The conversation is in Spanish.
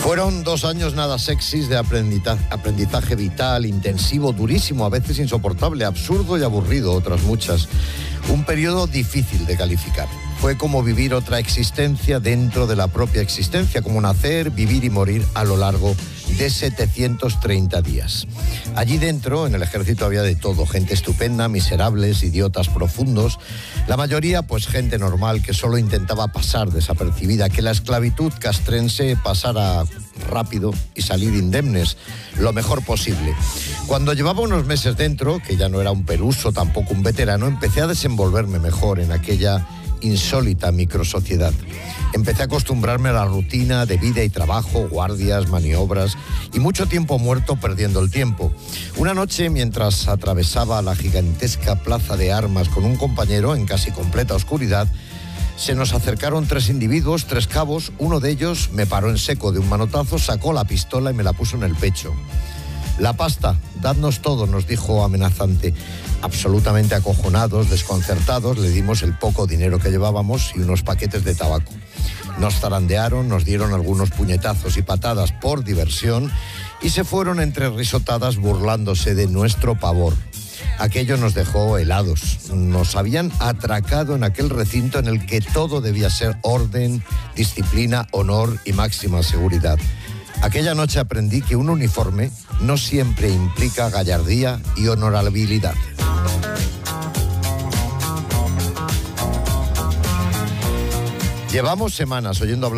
Fueron 2 años nada sexys de aprendizaje vital, intensivo, durísimo, a veces insoportable, absurdo y aburrido, otras muchas. Un periodo difícil de calificar. Fue como vivir otra existencia dentro de la propia existencia, como nacer, vivir y morir a lo largo de 730 días. Allí dentro, en el ejército, había de todo, gente estupenda, miserables, idiotas profundos, la mayoría pues gente normal que solo intentaba pasar desapercibida, que la esclavitud castrense pasara rápido y salir indemnes lo mejor posible. Cuando llevaba unos meses dentro, que ya no era un peluso, tampoco un veterano, empecé a desenvolverme mejor en aquella insólita microsociedad. Empecé a acostumbrarme a la rutina de vida y trabajo, guardias, maniobras y mucho tiempo muerto perdiendo el tiempo. Una noche, mientras atravesaba la gigantesca plaza de armas con un compañero en casi completa oscuridad, se nos acercaron 3 individuos, 3 cabos. Uno de ellos me paró en seco de un manotazo, sacó la pistola y me la puso en el pecho. «La pasta, dadnos todo», nos dijo amenazante. Absolutamente acojonados, desconcertados, le dimos el poco dinero que llevábamos y unos paquetes de tabaco. Nos zarandearon, nos dieron algunos puñetazos y patadas por diversión y se fueron entre risotadas burlándose de nuestro pavor. Aquello nos dejó helados. Nos habían atracado en aquel recinto en el que todo debía ser orden, disciplina, honor y máxima seguridad. Aquella noche aprendí que un uniforme no siempre implica gallardía y honorabilidad. Llevamos semanas oyendo hablar